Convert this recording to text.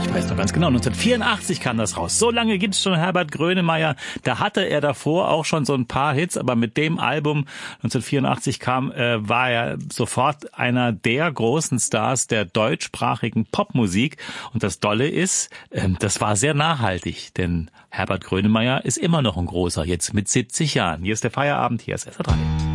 Ich weiß noch ganz genau, 1984 kam das raus. So lange gibt's schon Herbert Grönemeyer. Da hatte er davor auch schon so ein paar Hits, aber mit dem Album 1984 war er sofort einer der großen Stars der deutschsprachigen Popmusik. Und das Dolle ist, das war sehr nachhaltig, denn Herbert Grönemeyer ist immer noch ein großer, jetzt mit 70 Jahren. Hier ist der Feierabend, hier ist SR3.